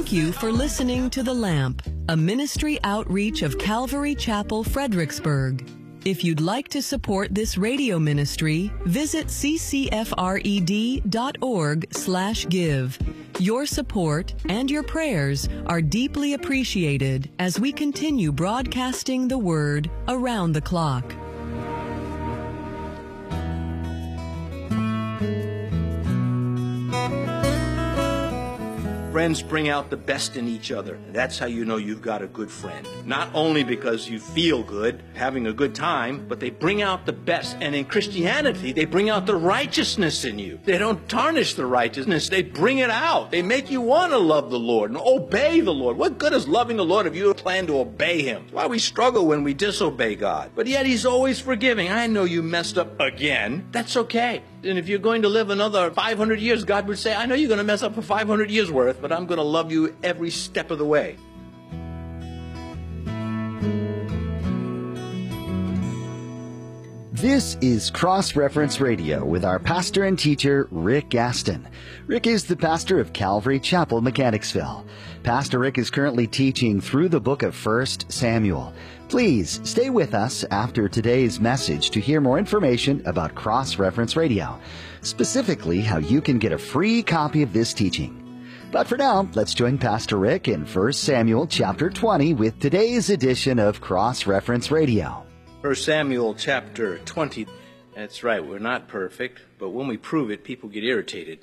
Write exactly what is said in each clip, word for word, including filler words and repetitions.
Thank you for listening to The Lamp, a ministry outreach of Calvary Chapel, Fredericksburg. If you'd like to support this radio ministry, visit c c f r e d dot org slash give. Your support and your prayers are deeply appreciated as we continue broadcasting the Word around the clock. Friends bring out the best in each other. That's how you know you've got a good friend. Not only because you feel good, having a good time, but they bring out the best. And in Christianity, they bring out the righteousness in you. They don't tarnish the righteousness. They bring it out. They make you want to love the Lord and obey the Lord. What good is loving the Lord if you plan to obey Him? That's why we struggle when we disobey God. But yet He's always forgiving. I know you messed up again. That's okay. And if you're going to live another five hundred years, God would say, I know you're going to mess up for five hundred years worth, but I'm going to love you every step of the way. This is Cross Reference Radio with our pastor and teacher, Rick Gaston. Rick is the pastor of Calvary Chapel, Mechanicsville. Pastor Rick is currently teaching through the book of First Samuel. Please stay with us after today's message to hear more information about Cross Reference Radio, specifically how you can get a free copy of this teaching. But for now, let's join Pastor Rick in First Samuel chapter twenty with today's edition of Cross Reference Radio. First Samuel chapter twenty. That's right, we're not perfect, but when we prove it, people get irritated.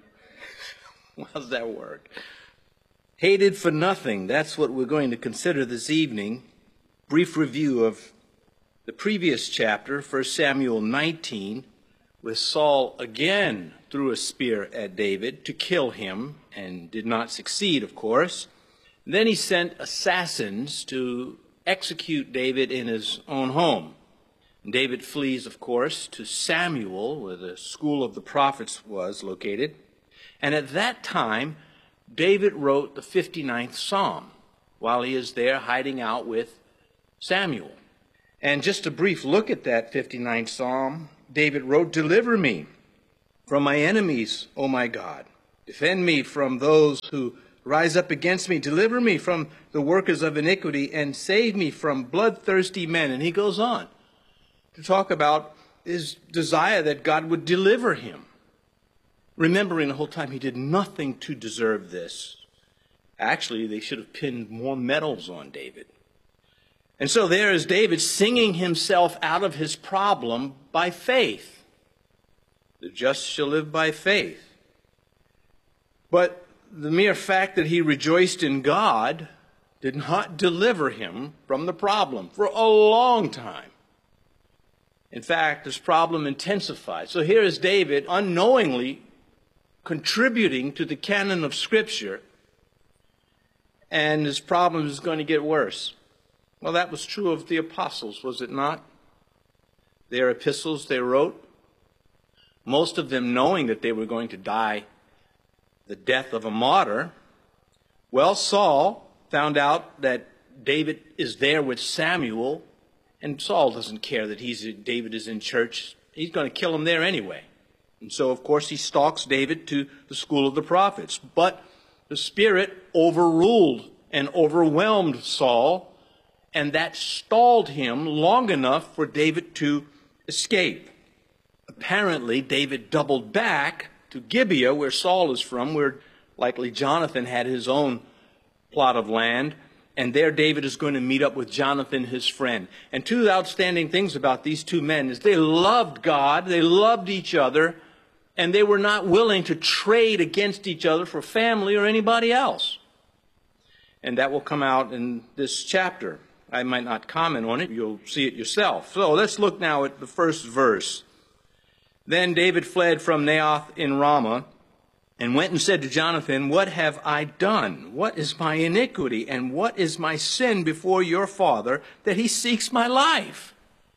How does that work? Hated for nothing, that's what we're going to consider this evening. Brief review of the previous chapter, First Samuel nineteen, with Saul again threw a spear at David to kill him, and did not succeed, of course. Then he sent assassins to execute David in his own home. David flees, of course, to Samuel, where the school of the prophets was located. And at that time, David wrote the fifty-ninth Psalm while he is there hiding out with Samuel. And just a brief look at that fifty-ninth Psalm, David wrote, Deliver me from my enemies, O my God. Defend me from those who rise up against me. Deliver me from the workers of iniquity and save me from bloodthirsty men. And he goes on to talk about his desire that God would deliver him, remembering the whole time he did nothing to deserve this. Actually, they should have pinned more medals on David. And so there is David singing himself out of his problem by faith. The just shall live by faith. But the mere fact that he rejoiced in God did not deliver him from the problem for a long time. In fact, this problem intensified. So here is David unknowingly contributing to the canon of Scripture, and his problem is going to get worse. Well, that was true of the apostles, was it not? Their epistles they wrote, most of them knowing that they were going to die the death of a martyr. Well, Saul found out that David is there with Samuel, and Saul doesn't care that he's David is in church. He's going to kill him there anyway. And so, of course, he stalks David to the school of the prophets. But the Spirit overruled and overwhelmed Saul, and that stalled him long enough for David to escape. Apparently, David doubled back to Gibeah, where Saul is from, where likely Jonathan had his own plot of land. And there David is going to meet up with Jonathan, his friend. And two outstanding things about these two men is they loved God, they loved each other, and they were not willing to trade against each other for family or anybody else. And that will come out in this chapter. I might not comment on it. You'll see it yourself. So let's look now at the first verse. Then David fled from Naioth in Ramah and went and said to Jonathan, What have I done? What is my iniquity? And what is my sin before your father that he seeks my life?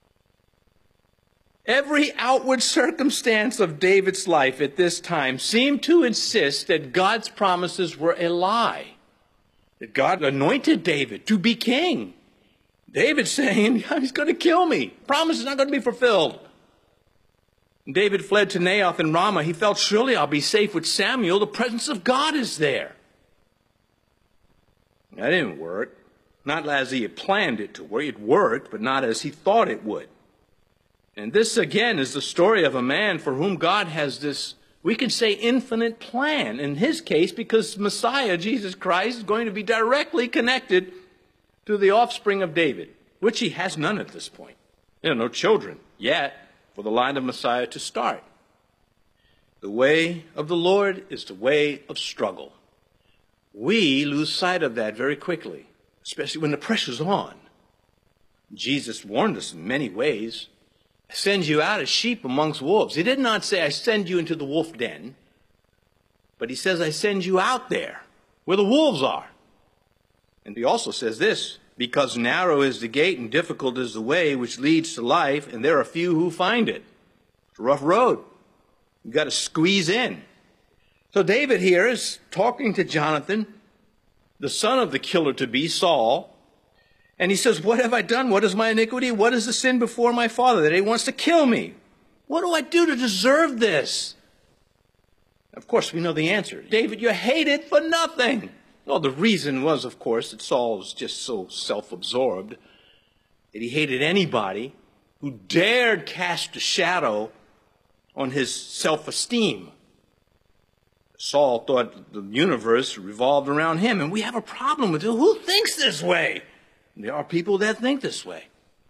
Every outward circumstance of David's life at this time seemed to insist that God's promises were a lie, that God anointed David to be king. David's saying, he's going to kill me. Promise is not going to be fulfilled. David fled to Naioth in Ramah. He felt, surely I'll be safe with Samuel. The presence of God is there. That didn't work. Not as he had planned it to work. It worked, but not as he thought it would. And this, again, is the story of a man for whom God has this, we can say, infinite plan. In his case, because Messiah, Jesus Christ, is going to be directly connected to the offspring of David, which he has none at this point. There are no children yet for the line of Messiah to start. The way of the Lord is the way of struggle. We lose sight of that very quickly, especially when the pressure's on. Jesus warned us in many ways. I send you out as sheep amongst wolves. He did not say, I send you into the wolf den, but he says, I send you out there where the wolves are. And he also says this, because narrow is the gate and difficult is the way which leads to life, and there are few who find it. It's a rough road. You've got to squeeze in. So David here is talking to Jonathan, the son of the killer-to-be, Saul, and he says, what have I done? What is my iniquity? What is the sin before my father that he wants to kill me? What do I do to deserve this? Of course, we know the answer. David, you're hated for nothing. Well, the reason was, of course, that Saul was just so self-absorbed that he hated anybody who dared cast a shadow on his self-esteem. Saul thought the universe revolved around him, and we have a problem with it. Who thinks this way? There are people that think this way.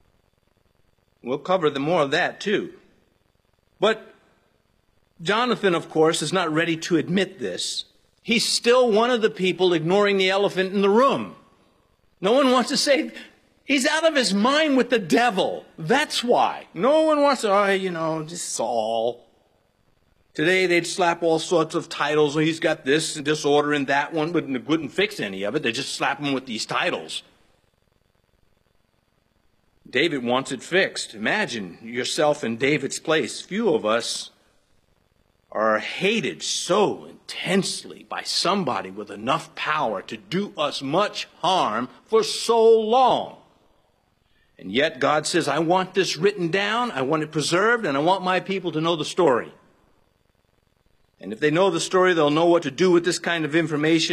We'll cover the more of that, too. But Jonathan, of course, is not ready to admit this. He's still one of the people ignoring the elephant in the room. No one wants to say, he's out of his mind with the devil. That's why. No one wants to, oh, you know, just Saul. Today they'd slap all sorts of titles. He's got this disorder and that one, but it wouldn't fix any of it. They just slap him with these titles. David wants it fixed. Imagine yourself in David's place. Few of us are hated so intensely by somebody with enough power to do us much harm for so long. And yet God says, I want this written down, I want it preserved, and I want my people to know the story. And if they know the story, they'll know what to do with this kind of information.